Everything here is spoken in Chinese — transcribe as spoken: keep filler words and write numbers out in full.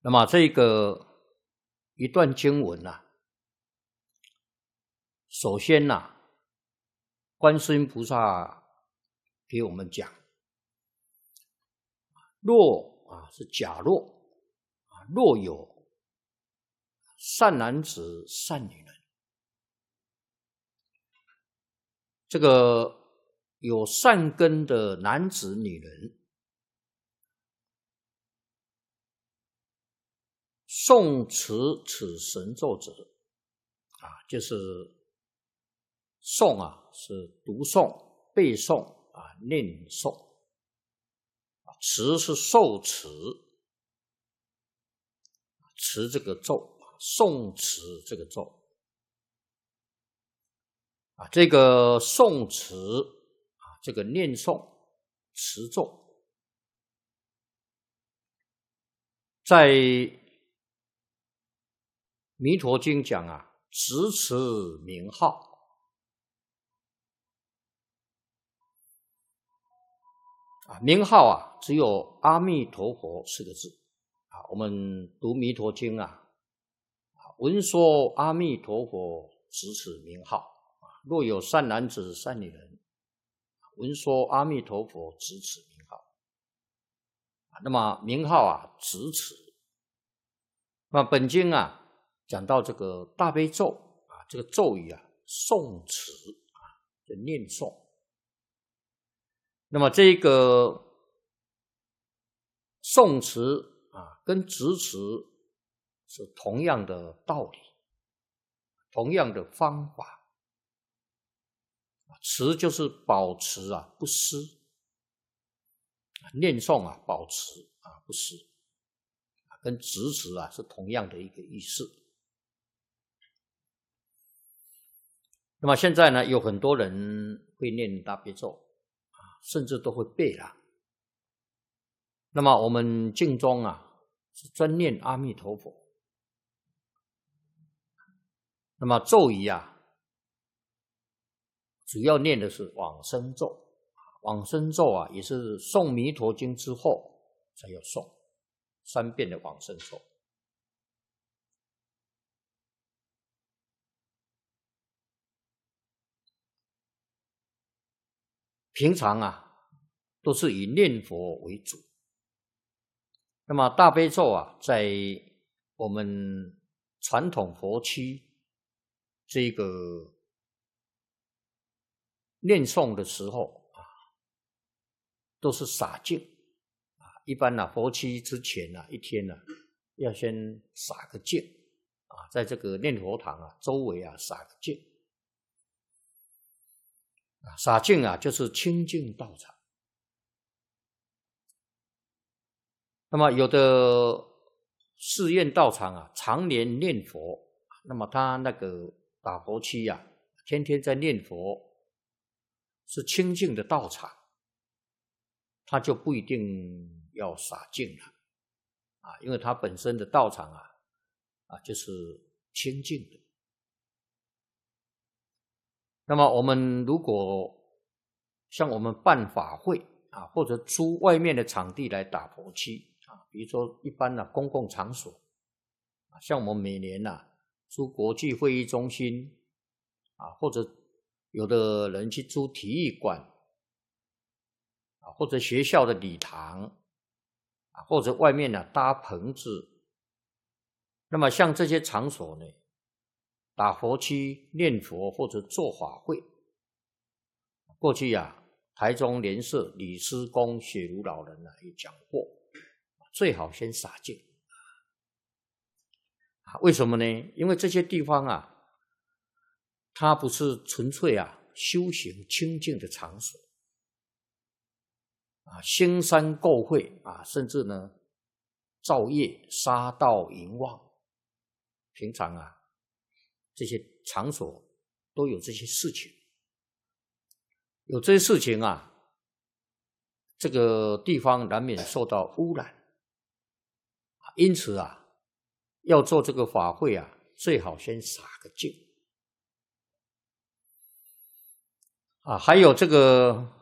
那么这个一段经文啊，首先呐、啊，观世音菩萨给我们讲，若啊是假若啊，若有善男子、善女人，这个有善根的男子、女人，诵持此神咒者，啊，就是诵啊，是读诵、背诵啊、念诵，持是受持，持这个咒，诵持这个咒，啊，这个诵持啊，这个念诵持咒，在弥陀经讲啊，直持名号啊，名号啊，只有阿弥陀佛四个字啊。我们读弥陀经啊，闻说阿弥陀佛直持名号啊，若有善男子、善女人，闻说阿弥陀佛直持名号啊。那么名号啊，直持。那么本经啊，讲到这个大悲咒啊，这个咒语啊，诵持啊，就念诵。那么这个诵持啊，跟直持是同样的道理，同样的方法。持就是保持啊，不失；念诵啊，保持啊，不失。跟直持啊是同样的一个意思。那么现在呢，有很多人会念大悲咒啊，甚至都会背了。那么我们净宗啊是专念阿弥陀佛。那么咒语啊，主要念的是往生咒。往生咒啊，也是诵弥陀经之后才要诵三遍的往生咒。平常啊，都是以念佛为主。那么大悲咒啊，在我们传统佛区这个念诵的时候啊，都是洒净啊。一般啊，佛期之前啊，一天啊，要先洒个净啊，在这个念佛堂啊周围啊洒个净。洒净啊，就是清净道场。那么有的寺院道场啊，常年念佛，那么他那个打佛期啊，天天在念佛，是清净的道场，他就不一定要洒净了啊，因为他本身的道场啊，啊就是清净的。那么我们如果像我们办法会啊，或者租外面的场地来打佛期啊，比如说一般的、啊、公共场所啊，像我们每年啊租国际会议中心啊，或者有的人去租体育馆啊，或者学校的礼堂啊，或者外面呢、啊、搭棚子。那么像这些场所呢，打佛期、念佛或者做法会，过去啊，台中莲社李师公雪如老人啊也讲过，最好先洒净。为什么呢？因为这些地方啊，它不是纯粹啊修行清净的场所啊，兴山购会啊，甚至呢造业、杀盗、淫妄，平常啊这些场所都有这些事情，有这些事情啊，这个地方难免受到污染。因此啊，要做这个法会啊，最好先洒个净啊。还有这个